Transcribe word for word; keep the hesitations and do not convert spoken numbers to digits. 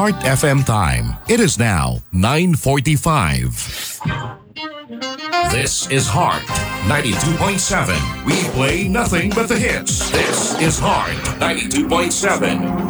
Heart F M time. It is now nine forty-five. This is Heart ninety-two point seven. We play nothing but the hits. This is Heart ninety-two point seven.